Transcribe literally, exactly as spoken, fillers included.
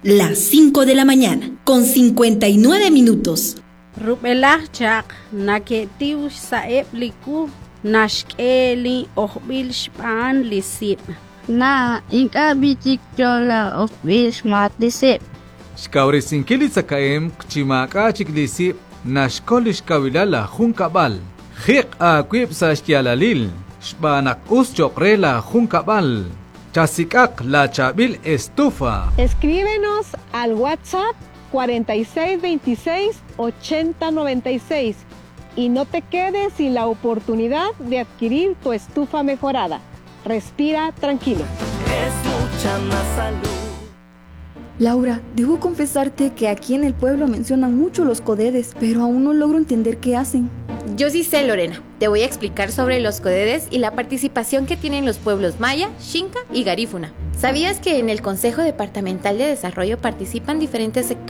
las cinco de la mañana, con cincuenta y nueve minutos. Rubelachak, naketiu saepliku, nashkeli ohbil shpan lisip. Na inkabitik jola of bish mat lisip. Shkawri sinkili sakaem kchimaka chiklisip, nashkolish kawilala junkabal. Hik a kwip sa shkialalil, shbanak us chokre la junkabal. Chasikak la chabil estufa. Escríbenos al WhatsApp cuarenta y seis veintiséis ochenta noventa y seis y no te quedes sin la oportunidad de adquirir tu estufa mejorada. Respira tranquilo. Es mucha más salud. Laura, debo confesarte que aquí en el pueblo mencionan mucho los codedes, pero aún no logro entender qué hacen. Yo sí sé, Lorena. Te voy a explicar sobre los codedes y la participación que tienen los pueblos Maya, Xinca y Garífuna. ¿Sabías que en el Consejo Departamental de Desarrollo participan diferentes sectores